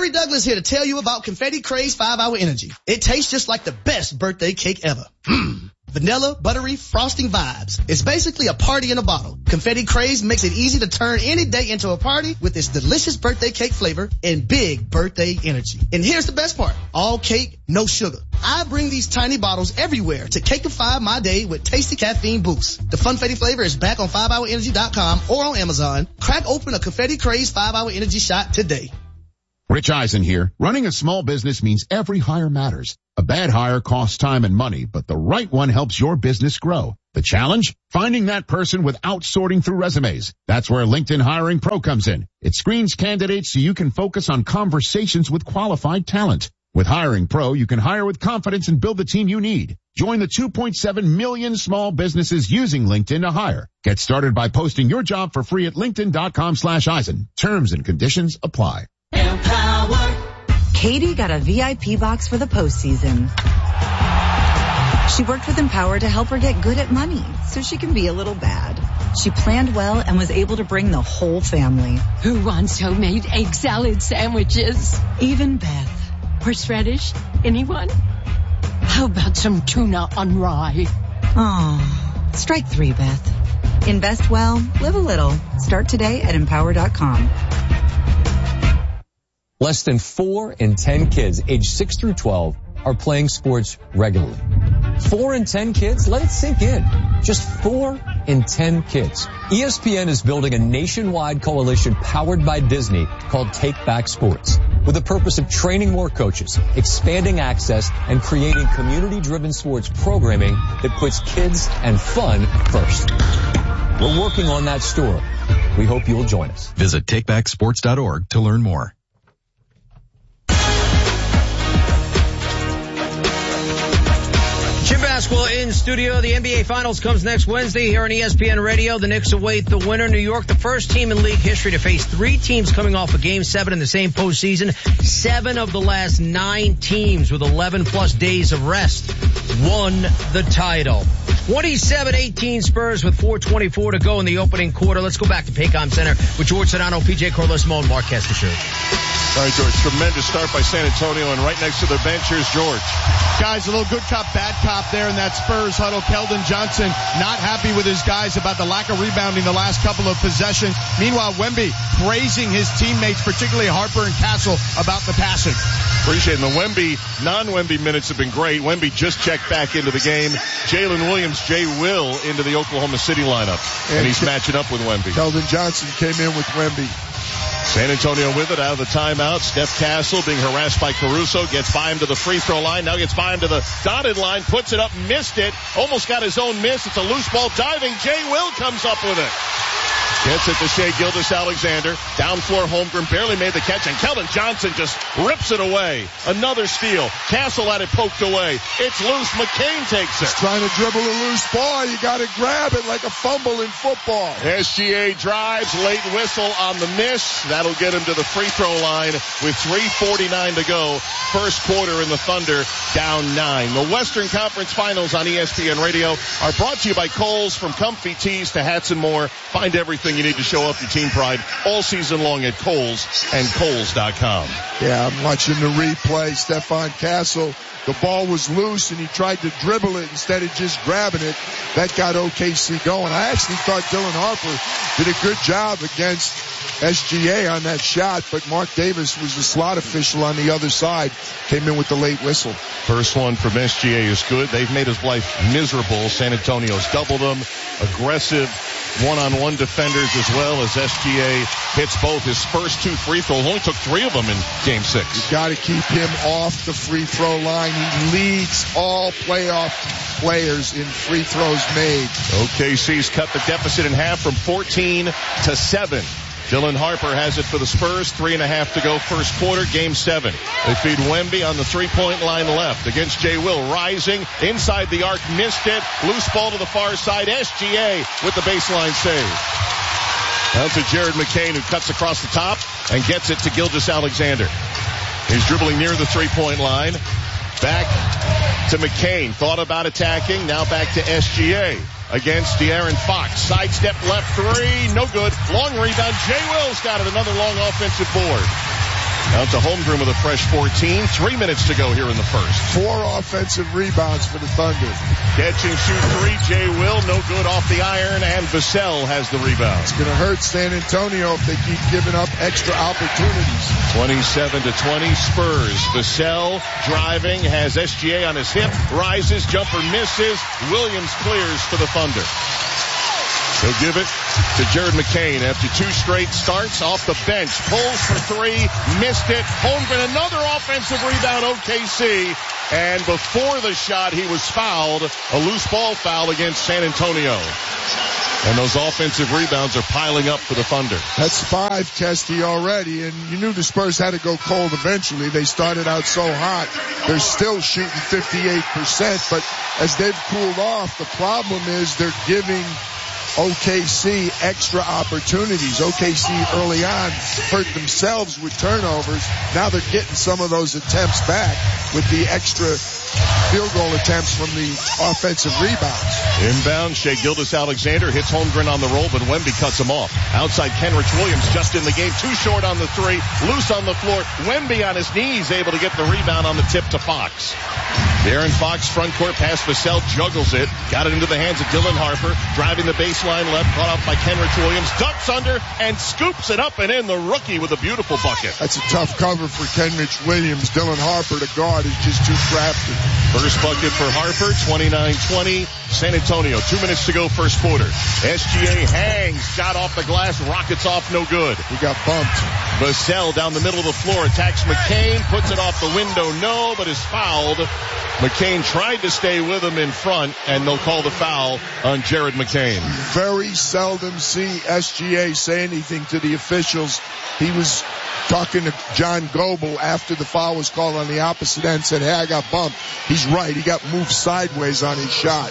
Gary Douglas here to tell you about Confetti Craze 5-Hour Energy. It tastes just like the best birthday cake ever. Vanilla, buttery, frosting vibes. It's basically a party in a bottle. Confetti Craze makes it easy to turn any day into a party with its delicious birthday cake flavor and big birthday energy. And here's the best part. All cake, no sugar. I bring these tiny bottles everywhere to cakeify my day with tasty caffeine boost. The Funfetti flavor is back on 5hourenergy.com or on Amazon. Crack open a Confetti Craze 5-Hour Energy shot today. Rich Eisen here. Running a small business means every hire matters. A bad hire costs time and money, but the right one helps your business grow. The challenge? Finding that person without sorting through resumes. That's where LinkedIn Hiring Pro comes in. It screens candidates so you can focus on conversations with qualified talent. With Hiring Pro, you can hire with confidence and build the team you need. Join the 2.7 million small businesses using LinkedIn to hire. Get started by posting your job for free at linkedin.com/Eisen. Terms and conditions apply. Empower. Katie got a VIP box for the postseason. She worked with Empower to help her get good at money so she can be a little bad. She planned well and was able to bring the whole family. Who wants homemade egg salad sandwiches? Even Beth. Horseradish? Anyone? How about some tuna on rye? Oh, strike 3, Beth. Invest well, live a little. Start today at Empower.com. Less than 4 in 10 kids aged 6 through 12 are playing sports regularly. 4 in 10 kids? Let it sink in. Just 4 in 10 kids. ESPN is building a nationwide coalition powered by Disney called Take Back Sports, with the purpose of training more coaches, expanding access, and creating community-driven sports programming that puts kids and fun first. We're working on that story. We hope you'll join us. Visit takebacksports.org to learn more. Jim Basketball in studio. The NBA Finals comes next Wednesday here on ESPN Radio. The Knicks await the winner. New York, the first team in league history to face 3 teams coming off of Game 7 in the same postseason. 7 of the last 9 teams with 11-plus days of rest won the title. 27-18 Spurs with 4:24 to go in the opening quarter. Let's go back to Paycom Center with George Sedano, PJ Carlesimo, and Mark Kestecher. All right, George, tremendous start by San Antonio, and right next to their bench, here's George. Guys, a little good cop, bad cop there in that Spurs huddle. Keldon Johnson not happy with his guys about the lack of rebounding the last couple of possessions. Meanwhile, Wemby praising his teammates, particularly Harper and Castle, about the passing. Appreciate it. And the Wemby, non-Wemby minutes have been great. Wemby just checked back into the game. Jalen Williams, Jay Will into the Oklahoma City lineup, and he's matching up with Wemby. Keldon Johnson came in with Wemby. San Antonio with it out of the timeout. Steph Castle being harassed by Caruso, gets by him to the free throw line, now gets by him to the dotted line, puts it up, missed it, almost got his own miss. It's a loose ball diving. Jay Will comes up with it. Gets it to Shai Gilgeous-Alexander. Down floor, Holmgren barely made the catch, and Keldon Johnson just rips it away. Another steal. Castle had it poked away. It's loose. McCain takes it. He's trying to dribble a loose ball. You got to grab it like a fumble in football. SGA drives, late whistle on the miss. That'll get him to the free throw line with 3:49 to go. First quarter in the Thunder down 9. The Western Conference Finals on ESPN Radio are brought to you by Kohl's. From comfy tees to hats and more. Find everything you need to show off your team pride all season long at Kohl's and Kohl's.com. Yeah, I'm watching the replay. Stephon Castle, the ball was loose and he tried to dribble it instead of just grabbing it. That got OKC going. I actually thought Dylan Harper did a good job against SGA on that shot, but Mark Davis was the slot official on the other side, came in with the late whistle. First one from SGA is good. They've made his life miserable. San Antonio's doubled him. Aggressive one-on-one defenders as well as SGA hits both his first 2 free throws. Only took 3 of them in Game 6. You got to keep him off the free throw line. He leads all playoff players in free throws made. OKC's cut the deficit in half from 14 to 7. Dylan Harper has it for the Spurs. 3.5 to go first quarter, Game 7. They feed Wemby on the three-point line left against Jay Will. Rising inside the arc, missed it. Loose ball to the far side. SGA with the baseline save. Down to Jared McCain, who cuts across the top and gets it to Gilgeous-Alexander. He's dribbling near the three-point line. Back to McCain. Thought about attacking. Now back to SGA. Against De'Aaron Fox. Sidestep left 3. No good. Long rebound. Jay Will's got it. Another long offensive board. Out to Holmgren with a fresh 14. 3 minutes to go here in the first. 4 offensive rebounds for the Thunder. Catch and shoot 3. Jay Will, no good off the iron, and Vassell has the rebound. It's going to hurt San Antonio if they keep giving up extra opportunities. 27-20 Spurs. Vassell driving, has SGA on his hip, rises, jumper misses. Williams clears for the Thunder. He'll give it to Jared McCain after 2 straight starts off the bench. Pulls for 3, missed it. Holmgren, another offensive rebound, OKC. And before the shot, he was fouled. A loose ball foul against San Antonio. And those offensive rebounds are piling up for the Thunder. That's 5, Kesty, already. And you knew the Spurs had to go cold eventually. They started out so hot. They're still shooting 58%. But as they've cooled off, the problem is they're giving OKC extra opportunities. OKC early on hurt themselves with turnovers. Now they're getting some of those attempts back with the extra field goal attempts from the offensive rebounds. Inbound, Shai Gilgeous-Alexander hits Holmgren on the roll, but Wemby cuts him off. Outside, Kenrich Williams just in the game. Too short on the 3. Loose on the floor. Wemby on his knees, able to get the rebound on the tip to Fox. De'Aaron Fox, front court pass. Vassell juggles it. Got it into the hands of Dylan Harper. Driving the baseline left. Caught off by Kenrich Williams. Ducks under and scoops it up and in. The rookie with a beautiful bucket. That's a tough cover for Kenrich Williams. Dylan Harper, the guard, is just too crafty. First bucket for Harper, 29-20. San Antonio, 2 minutes to go first quarter. SGA hangs. Shot off the glass. Rockets off. No good. He got bumped. Vassell down the middle of the floor. Attacks McCain. Puts it off the window. No, but is fouled. McCain tried to stay with him in front, and they'll call the foul on Jared McCain. Very seldom see SGA say anything to the officials. He was talking to John Goebel after the foul was called on the opposite end, said, hey, I got bumped. He's right. He got moved sideways on his shot.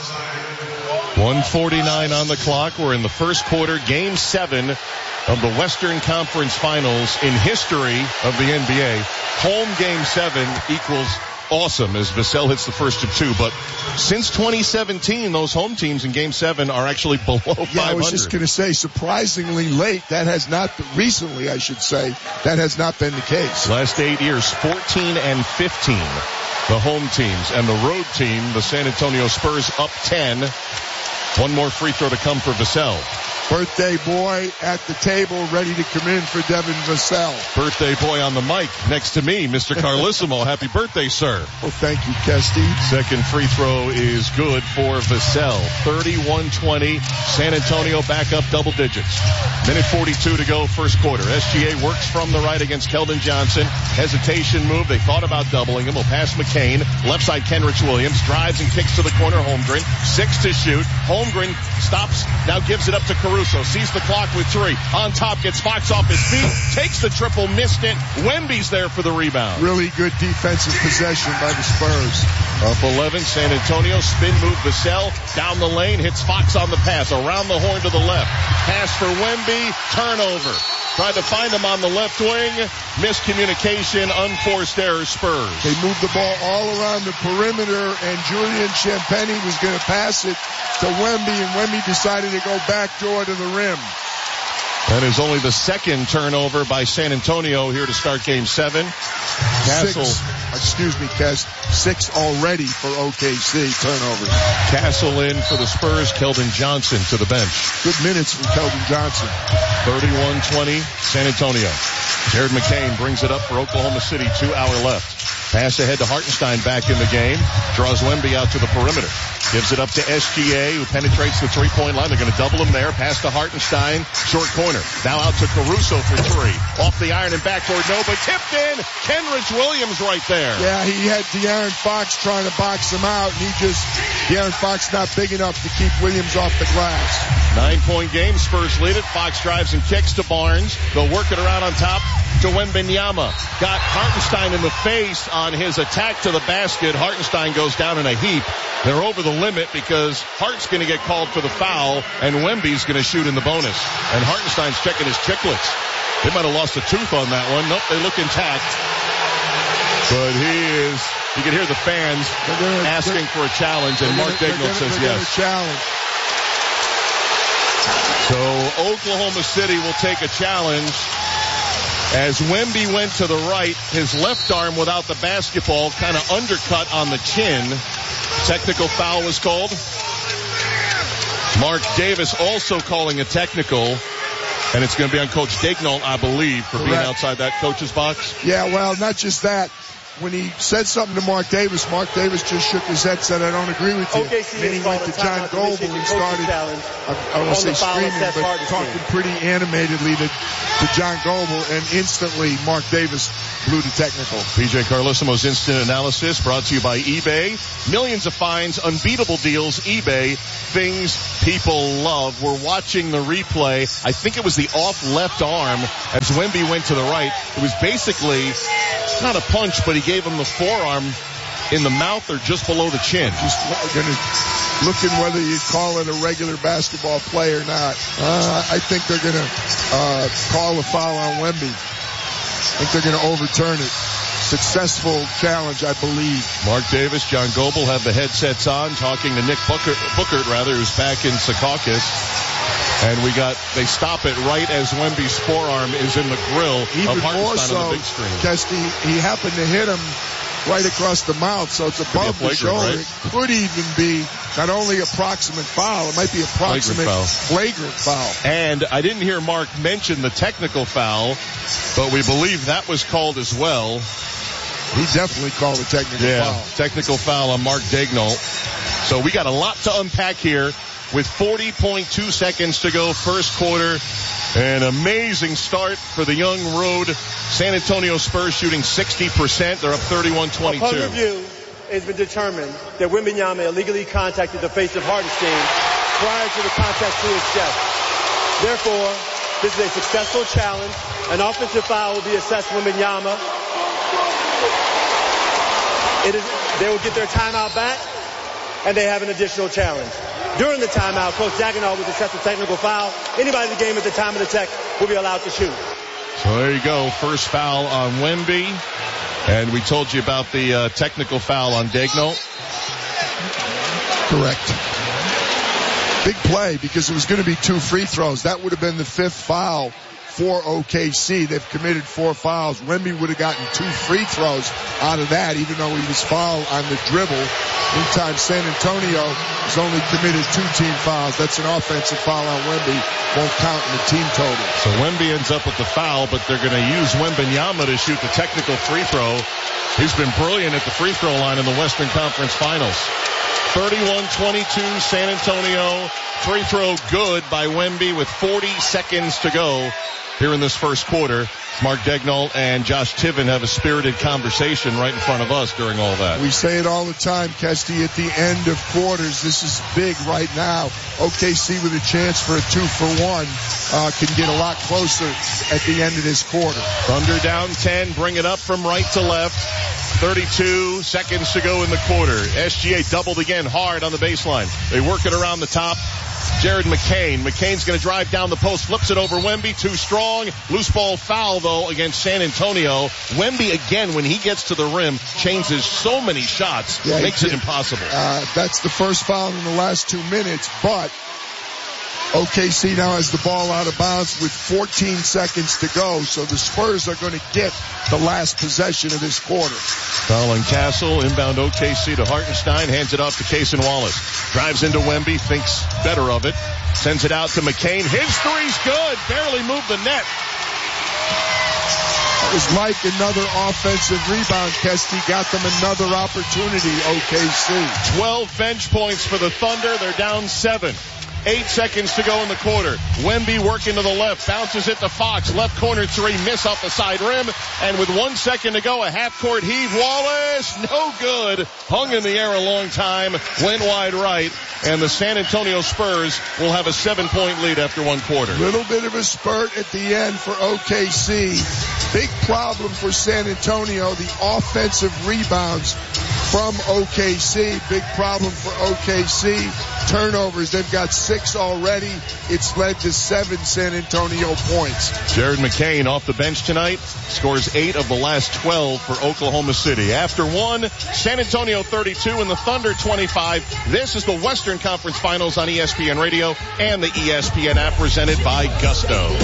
1:49 on the clock. We're in the first quarter, game 7 of the Western Conference Finals in history of the NBA. Home game 7 equals awesome as Vassell hits the first of 2. But since 2017, those home teams in game 7 are actually below 500. Yeah, I was just going to say, surprisingly late. That has not been, recently, I should say, that has not been the case. Last 8 years, 14 and 15. The home teams and the road team, the San Antonio Spurs, up 10. One more free throw to come for Vassell. Birthday boy at the table, ready to come in for Devin Vassell. Birthday boy on the mic next to me, Mr. Carlissimo. Happy birthday, sir. Well, thank you, Kesty. Second free throw is good for Vassell. 31-20. San Antonio back up double digits. Minute 42 to go, first quarter. SGA works from the right against Keldon Johnson. Hesitation move. They thought about doubling him. Will pass McCain. Left side, Kenrich Williams. Drives and kicks to the corner, Holmgren. 6 to shoot. Holmgren stops. Now gives it up to Caruso. Sees the clock with 3. On top, gets Fox off his feet. Takes the triple, missed it. Wemby's there for the rebound. Really good defensive possession by the Spurs. Up 11, San Antonio. Spin move, Vassell. Down the lane, hits Fox on the pass. Around the horn to the left. Pass for Wemby. Turnover. Tried to find him on the left wing. Miscommunication, unforced error, Spurs. They moved the ball all around the perimeter, and Julian Champagny was going to pass it to Wemby, and Wemby decided to go backdoor to the rim. That is only the second turnover by San Antonio here to start game 7. Castle. 6 already for OKC turnovers. Castle in for the Spurs. Keldon Johnson to the bench. Good minutes from Keldon Johnson. 31-20 San Antonio. Jared McCain brings it up for Oklahoma City. 2 hour left. Pass ahead to Hartenstein back in the game. Draws Wemby out to the perimeter. Gives it up to SGA, who penetrates the three-point line. They're going to double him there. Pass to Hartenstein. Short corner. Now out to Caruso for 3. Off the iron and backboard. No, but tipped in. Kenrich Williams right there. Yeah, he had De'Aaron Fox trying to box him out, and De'Aaron Fox not big enough to keep Williams off the glass. 9-point game. Spurs lead it. Fox drives and kicks to Barnes. They'll work it around on top to Wembanyama. Got Hartenstein in the face on his attack to the basket. Hartenstein goes down in a heap. They're over the limit because Hart's going to get called for the foul, and Wemby's going to shoot in the bonus. And Hartenstein's checking his chiclets. They might have lost a tooth on that one. Nope, they look intact. But you can hear the fans asking for a challenge, and Mark Daigneault says yes. Challenge. So Oklahoma City will take a challenge. As Wemby went to the right, his left arm without the basketball kind of undercut on the chin. Technical foul was called. Mark Davis also calling a technical, and it's going to be on Coach Daigneault, I believe, for being outside that coach's box. Yeah, well, not just that. When he said something to Mark Davis just shook his head, said, I don't agree with you. Then he went to John Goble and started, I won't say screaming, but talking pretty animatedly to John Goble, and instantly Mark Davis blew the technical. PJ Carlissimo's Instant Analysis brought to you by eBay. Millions of finds, unbeatable deals, eBay, things people love. We're watching the replay. I think it was the off left arm as Wemby went to the right. It was basically not a punch, but he gave him the forearm in the mouth or just below the chin. Just looking whether you call it a regular basketball play or not. I think they're going to call a foul on Wemby. I think they're going to overturn it. Successful challenge, I believe. Mark Davis, John Goble have the headsets on, talking to Nick Bookert, who's back in Secaucus. And they stop it right as Wemby's forearm is in the grill Even of Hartenstein more so, on the big screen. Kesty, he happened to hit him right across the mouth, so it's above the shoulder. Right? It could even be not only approximate foul, it might be approximate flagrant foul. And I didn't hear Mark mention the technical foul, but we believe that was called as well. He definitely called a technical foul. Technical foul on Mark Daigneault. So we got a lot to unpack here with 40.2 seconds to go first quarter. An amazing start for the young road San Antonio Spurs, shooting 60%. They're up 31-22. Upon review, it's been determined that Wembanyama illegally contacted the face of Hartenstein prior to the contact to his chest. Therefore, this is a successful challenge. An offensive foul will be assessed to Wembanyama. They will get their timeout back, and they have an additional challenge. During the timeout, Coach Daigneault will assess a technical foul. Anybody in the game at the time of the tech will be allowed to shoot. So there you go. First foul on Wemby. And we told you about the technical foul on Daigneault. Correct. Big play because it was going to be 2 free throws. That would have been the 5th foul for OKC. They've committed 4 fouls. Wemby would have gotten 2 free throws out of that, even though he was fouled on the dribble. Meantime, San Antonio has only committed 2 team fouls. That's an offensive foul on Wemby. Won't count in the team total. So Wemby ends up with the foul, but they're going to use Wembanyama to shoot the technical free throw. He's been brilliant at the free throw line in the Western Conference Finals. 31-22 San Antonio. Free throw good by Wemby with 40 seconds to go here in this first quarter. Mark Daigneault and Josh Tiven have a spirited conversation right in front of us during all that. We say it all the time, Kesty, at the end of quarters. This is big right now. OKC with a chance for a 2-for-1 can get a lot closer at the end of this quarter. Thunder down 10, bring it up from right to left. 32 seconds to go in the quarter. SGA doubled again hard on the baseline. They work it around the top. Jared McCain. McCain's going to drive down the post, flips it over Wemby, too strong. Loose ball foul, though, against San Antonio. Wemby, again, when he gets to the rim, changes so many shots, makes it impossible. That's the first foul in the last 2 minutes, but OKC now has the ball out of bounds with 14 seconds to go, so the Spurs are going to get the last possession of this quarter. Foul on Castle, inbound OKC to Hartenstein, hands it off to Cason Wallace. Drives into Wemby, thinks better of it, sends it out to McCain. His three's good, barely moved the net. It was like another offensive rebound. Kesty got them another opportunity, OKC. 12 bench points for the Thunder, they're down 7. 8 seconds to go in the quarter. Wemby working to the left, bounces it to Fox. Left corner 3, miss off the side rim. And with 1 second to go, a half-court heave. Wallace, no good. Hung in the air a long time, went wide right. And the San Antonio Spurs will have a 7-point lead after 1 quarter. Little bit of a spurt at the end for OKC. Big problem for San Antonio, the offensive rebounds from OKC. Big problem for OKC. Turnovers, they've got 6 already. It's led to 7 San Antonio points. Jared McCain off the bench tonight, scores 8 of the last 12 for Oklahoma City. After 1, San Antonio 32 and the Thunder 25. This is the Western Conference Finals on ESPN Radio and the ESPN app presented by Gusto.